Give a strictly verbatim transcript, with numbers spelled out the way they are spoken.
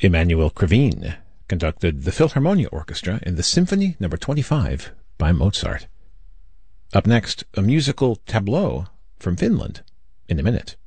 Emanuel Krivine conducted the Philharmonia Orchestra in the Symphony Number twenty-five by Mozart. Up next, a musical tableau from Finland in a minute.